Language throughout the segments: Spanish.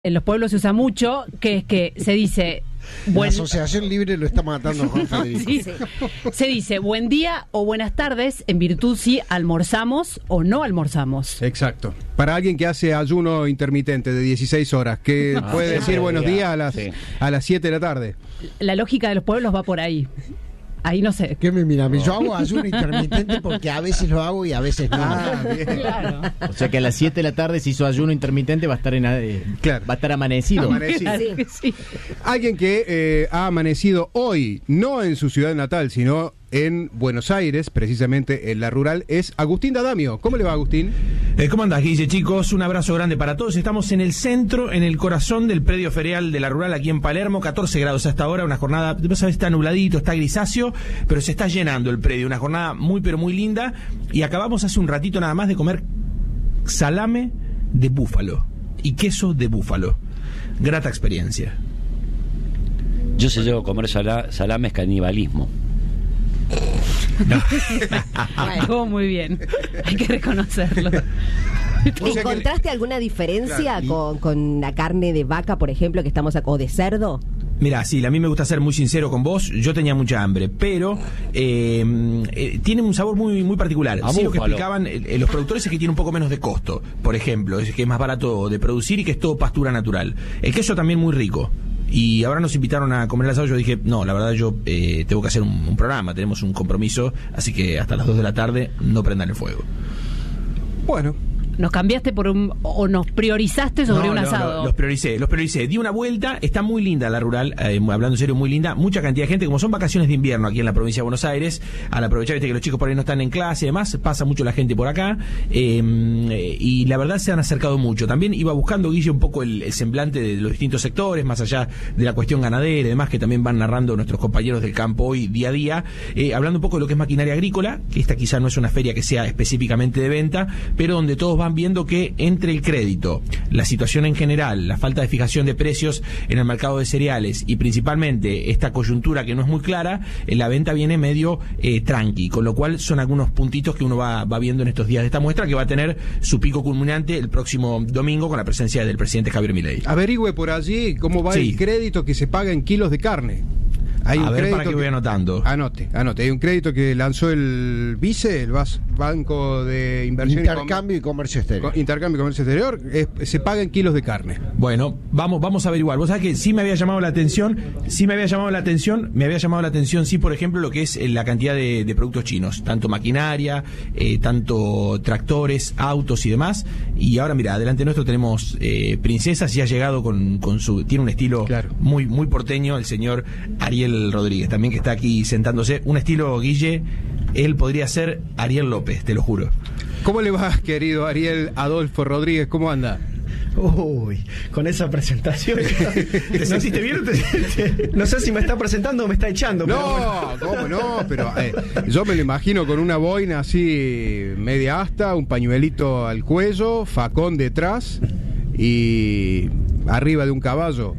En los pueblos se usa mucho, que es que se dice... La asociación libre lo está matando Juan Federico. Sí. Se dice buen día o buenas tardes en virtud si almorzamos o no almorzamos. Exacto. Para alguien que hace ayuno intermitente de 16 horas, que puede decir buenos días a las 7 de la tarde. La lógica de los pueblos va por ahí. Ahí no sé. ¿Qué me mira? Yo hago ayuno intermitente porque a veces lo hago y a veces no. Claro. O sea que a las 7 de la tarde, si hizo ayuno intermitente, va a estar Claro. va a estar amanecido. Claro que sí. Alguien que ha amanecido hoy, no en su ciudad natal, sino en Buenos Aires, precisamente en la rural, es Agustín D'Adamio. ¿Cómo le va, Agustín? ¿Cómo andás, Guille, chicos? Un abrazo grande para todos. Estamos en el centro, en el corazón del predio ferial de la rural aquí en Palermo, 14 grados hasta ahora, una jornada, vas a ver, está nubladito, está grisáceo, pero se está llenando el predio, una jornada muy pero muy linda, y acabamos hace un ratito nada más de comer salame de búfalo y queso de búfalo. Grata experiencia. Yo sé yo, comer salame es canibalismo. Estuvo muy bien, hay que reconocerlo. ¿Encontraste alguna diferencia con la carne de vaca, por ejemplo, que estamos o de cerdo? Mira, sí, a mí me gusta ser muy sincero con vos. Yo tenía mucha hambre, pero tiene un sabor muy muy particular. Sí, lo que explicaban los productores es que tiene un poco menos de costo, por ejemplo, es que es más barato de producir y que es todo pastura natural. El queso también muy rico. Y ahora nos invitaron a comer el asado. Yo dije, no, la verdad yo tengo que hacer un programa, tenemos un compromiso, así que hasta las 2 de la tarde no prendan el fuego. Bueno. Nos cambiaste o nos priorizaste sobre un asado. Los prioricé. Di una vuelta, está muy linda la rural, hablando en serio, muy linda. Mucha cantidad de gente, como son vacaciones de invierno aquí en la provincia de Buenos Aires, al aprovechar que los chicos por ahí no están en clase y demás, pasa mucho la gente por acá, y la verdad se han acercado mucho. También iba buscando, Guille, un poco el semblante de los distintos sectores, más allá de la cuestión ganadera y demás, que también van narrando nuestros compañeros del campo hoy, día a día, hablando un poco de lo que es maquinaria agrícola, que esta quizá no es una feria que sea específicamente de venta, pero donde todos van viendo que entre el crédito, la situación en general, la falta de fijación de precios en el mercado de cereales y principalmente esta coyuntura que no es muy clara, la venta viene medio tranqui, con lo cual son algunos puntitos que uno va viendo en estos días de esta muestra, que va a tener su pico culminante el próximo domingo con la presencia del presidente Javier Milei. Averigüe por allí cómo va el crédito que se paga en kilos de carne. Hay un crédito para que voy anotando. Anote. Hay un crédito que lanzó el BICE, el Banco de Inversión Intercambio y Comercio Exterior. Intercambio y Comercio Exterior, se paga en kilos de carne. Bueno, vamos a averiguar. Vos sabés que sí me había llamado la atención, sí, por ejemplo, lo que es la cantidad de productos chinos, tanto maquinaria, tanto tractores, autos y demás. Y ahora, mira, delante nuestro tenemos princesas y ha llegado tiene un estilo muy, muy porteño, el señor Ariel Rodríguez, también, que está aquí sentándose. Un estilo, Guille, él podría ser Ariel López, te lo juro. ¿Cómo le va, querido Ariel Adolfo Rodríguez? ¿Cómo anda? Uy, con esa presentación. ¿Te sentiste bien? No sé si me está presentando o me está echando. No, pero ¿cómo no? Pero yo me lo imagino con una boina así media asta, un pañuelito al cuello, facón detrás y arriba de un caballo.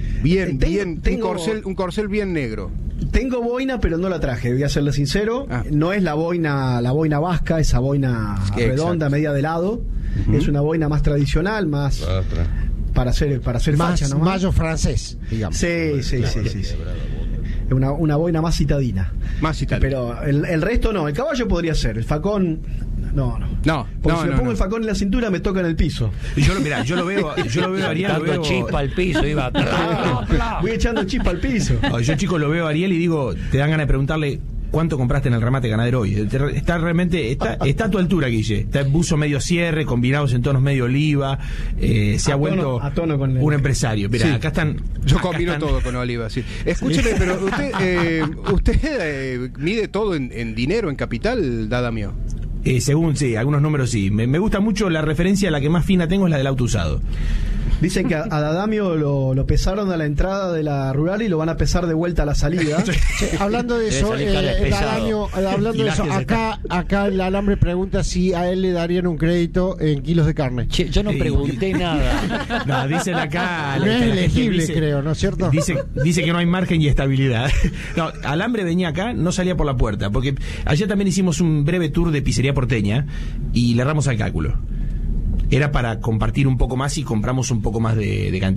Un corcel bien negro. Tengo boina, pero no la traje, voy a serle sincero. No es la boina vasca, esa boina redonda, media de lado. Es una boina más tradicional, más para hacer más facha, ¿no? Mayo francés, digamos. Sí. Una boina más citadina. Pero el resto no. El caballo podría ser. El facón, no. Porque si me pongo el facón en la cintura me toca en el piso. Y yo lo veo, Ariel. Dando chispa al piso, iba. Voy echando chispa al piso. Yo, chicos, lo veo a Ariel y digo, te dan ganas de preguntarle ¿cuánto compraste en el remate ganadero hoy? Está realmente, está a tu altura, Guille. Está en buzo medio cierre, combinados en tonos medio oliva. Se ha vuelto un empresario. Mira, acá están. Yo combino todo con oliva, sí. Escúcheme, pero usted mide todo en dinero, en capital, D'Adamio. Según, sí, algunos números sí. Me gusta mucho la referencia, la que más fina tengo es la del auto usado. Dicen que a D'Adamio lo pesaron a la entrada de la rural y lo van a pesar de vuelta a la salida. Hablando de eso, D'Adamio, acá el Alambre pregunta si a él le darían un crédito en kilos de carne. Yo no pregunté nada. No, dicen acá. No es elegible, creo, ¿no es cierto? Dice que no hay margen y estabilidad. No, Alambre venía acá, no salía por la puerta, porque ayer también hicimos un breve tour de pizzería porteña y le erramos al cálculo. era para compartir un poco más y compramos un poco más de cantidad.